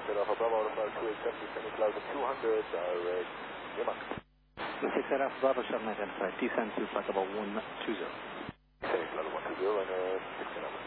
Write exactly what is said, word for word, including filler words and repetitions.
Alpha Bravo, number two eight seven, descending cloud of two hundred, direct Yemak. six eight Alpha Bravo, seven identified, descend to flight level one two zero. Descending cloud of one two zero, and uh, six eight Alpha.